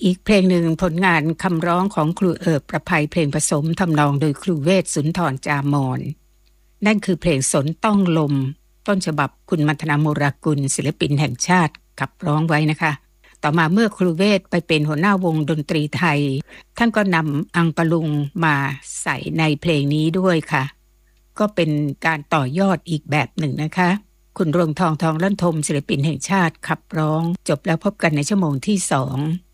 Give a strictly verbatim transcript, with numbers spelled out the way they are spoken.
อีกเพลงหนึ่งผลงานคำร้องของครูเอิบประภัยเพลงผสมทำนองโดยครูเวชสุนทรจามอนนั่นคือเพลงสนต้องลมต้นฉบับคุณมัทนาโมรากุลศิลปินแห่งชาติขับร้องไว้นะคะต่อมาเมื่อครูเวชไปเป็นหัวหน้าวงดนตรีไทยท่านก็นำอังกะลุงมาใส่ในเพลงนี้ด้วยค่ะก็เป็นการต่อยอดอีกแบบหนึ่งนะคะคุณรวงทองทองลั่นทมศิลปินแห่งชาติขับร้องจบแล้วพบกันในชั่วโมงที่สอง